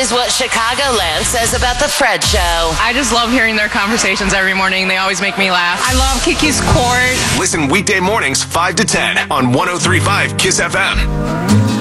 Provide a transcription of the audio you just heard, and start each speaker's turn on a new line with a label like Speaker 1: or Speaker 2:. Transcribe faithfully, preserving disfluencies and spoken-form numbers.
Speaker 1: is what Chicagoland says about the Fred Show.
Speaker 2: I just love hearing their conversations every morning. They always make me laugh. I love Kiki's Court.
Speaker 3: Listen weekday mornings five to ten on one oh three point five KISS F M.